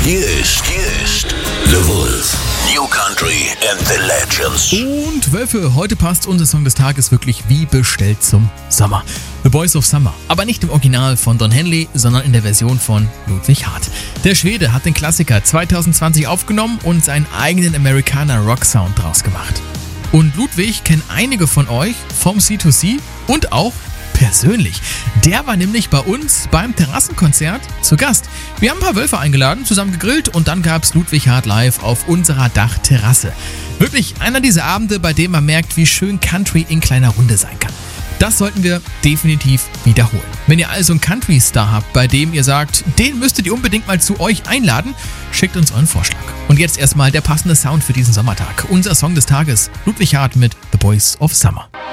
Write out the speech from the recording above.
Hier ist The Wolf. New Country and the Legends. Und Wölfe, heute passt unser Song des Tages wirklich wie bestellt zum Sommer. The Boys of Summer. Aber nicht im Original von Don Henley, sondern in der Version von Ludwig Hart. Der Schwede hat den Klassiker 2020 aufgenommen und seinen eigenen Americana-Rock-Sound draus gemacht. Und Ludwig kennen einige von euch vom C2C und auch persönlich. Der war nämlich bei uns beim Terrassenkonzert zu Gast. Wir haben ein paar Wölfe eingeladen, zusammen gegrillt und dann gab's Ludwig Hart live auf unserer Dachterrasse. Wirklich einer dieser Abende, bei dem man merkt, wie schön Country in kleiner Runde sein kann. Das sollten wir definitiv wiederholen. Wenn ihr also einen Country-Star habt, bei dem ihr sagt, den müsstet ihr unbedingt mal zu euch einladen, schickt uns euren Vorschlag. Und jetzt erstmal der passende Sound für diesen Sommertag. Unser Song des Tages, Ludwig Hart mit The Boys of Summer.